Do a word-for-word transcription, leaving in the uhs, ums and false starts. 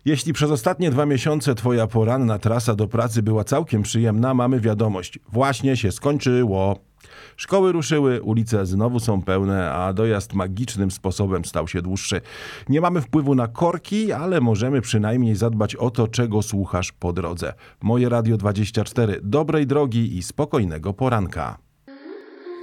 Jeśli przez ostatnie dwa miesiące twoja poranna trasa do pracy była całkiem przyjemna, mamy wiadomość. Właśnie się skończyło. Szkoły ruszyły, ulice znowu są pełne, a dojazd magicznym sposobem stał się dłuższy. Nie mamy wpływu na korki, ale możemy przynajmniej zadbać o to, czego słuchasz po drodze. Moje Radio dwadzieścia cztery. Dobrej drogi i spokojnego poranka.